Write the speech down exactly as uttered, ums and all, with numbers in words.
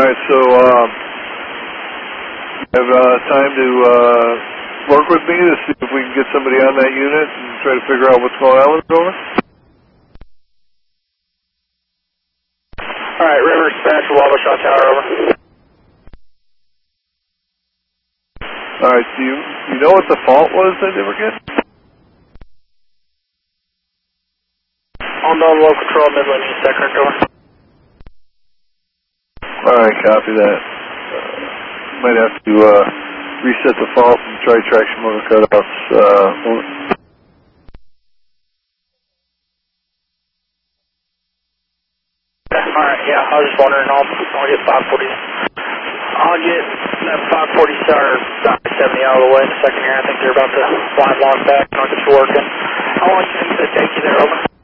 Alright, so, um, you have uh, time to uh, work with me to see if we can get somebody on that unit and try to figure out what's going on with it, over? Alright, River Dispatch, Wabasha Tower, over. Alright, do you, you know what the fault was that they were getting? On the low control, Midland, East Decker, over. Alright, copy that. Uh, might have to uh, reset the fault and try traction motor cutoffs. Uh, Alright, yeah, I was just wondering, I'll, I'll get five forty. I'll get that five forty or seventy out of the way in a second here. I think they're about to line lock back and I'll get you working. How long do you think it'll take you there, over?